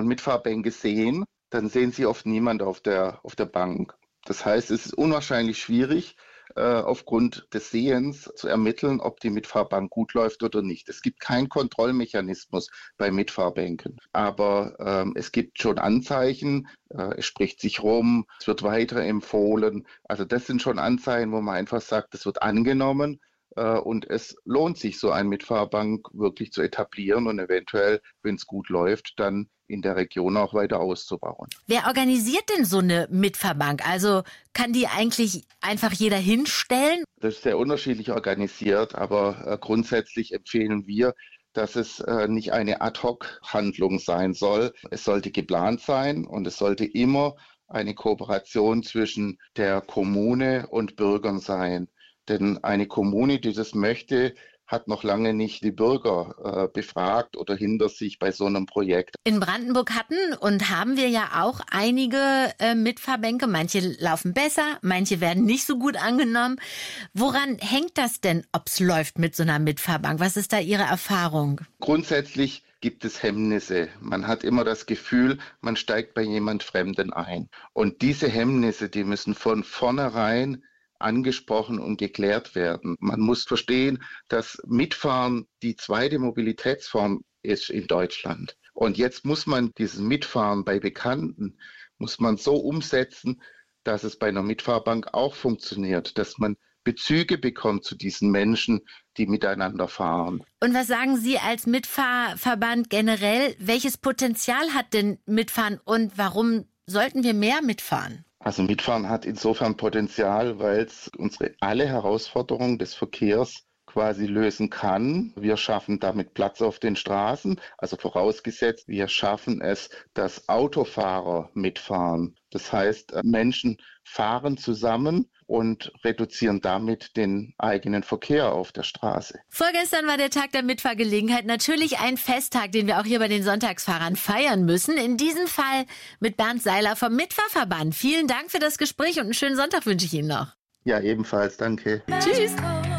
Mitfahrbänke sehen, dann sehen Sie oft niemand auf der Bank. Das heißt, es ist unwahrscheinlich schwierig, aufgrund des Sehens zu ermitteln, ob die Mitfahrbank gut läuft oder nicht. Es gibt keinen Kontrollmechanismus bei Mitfahrbänken. Aber es gibt schon Anzeichen, es spricht sich rum, es wird weiterempfohlen. Also das sind schon Anzeichen, wo man einfach sagt, es wird angenommen. Und es lohnt sich, so eine Mitfahrbank wirklich zu etablieren und eventuell, wenn es gut läuft, dann in der Region auch weiter auszubauen. Wer organisiert denn so eine Mitfahrbank? Also kann die eigentlich einfach jeder hinstellen? Das ist sehr unterschiedlich organisiert, aber grundsätzlich empfehlen wir, dass es nicht eine Ad-hoc-Handlung sein soll. Es sollte geplant sein und es sollte immer eine Kooperation zwischen der Kommune und Bürgern sein. Denn eine Kommune, die das möchte, hat noch lange nicht die Bürger befragt oder hinter sich bei so einem Projekt. In Brandenburg hatten und haben wir ja auch einige Mitfahrbänke. Manche laufen besser, manche werden nicht so gut angenommen. Woran hängt das denn, ob es läuft mit so einer Mitfahrbank? Was ist da Ihre Erfahrung? Grundsätzlich gibt es Hemmnisse. Man hat immer das Gefühl, man steigt bei jemand Fremden ein. Und diese Hemmnisse, die müssen von vornherein angesprochen und geklärt werden. Man muss verstehen, dass Mitfahren die zweite Mobilitätsform ist in Deutschland. Und jetzt muss man dieses Mitfahren bei Bekannten, muss man so umsetzen, dass es bei einer Mitfahrbank auch funktioniert, dass man Bezüge bekommt zu diesen Menschen, die miteinander fahren. Und was sagen Sie als Mitfahrverband generell? Welches Potenzial hat denn Mitfahren und warum sollten wir mehr mitfahren? Also Mitfahren hat insofern Potenzial, weil es alle Herausforderungen des Verkehrs quasi lösen kann. Wir schaffen damit Platz auf den Straßen, also vorausgesetzt, wir schaffen es, dass Autofahrer mitfahren. Das heißt, Menschen fahren zusammen und reduzieren damit den eigenen Verkehr auf der Straße. Vorgestern war der Tag der Mitfahrgelegenheit. Natürlich ein Festtag, den wir auch hier bei den Sonntagsfahrern feiern müssen. In diesem Fall mit Bernd Seiler vom Mitfahrverband. Vielen Dank für das Gespräch und einen schönen Sonntag wünsche ich Ihnen noch. Ja, ebenfalls. Danke. Tschüss.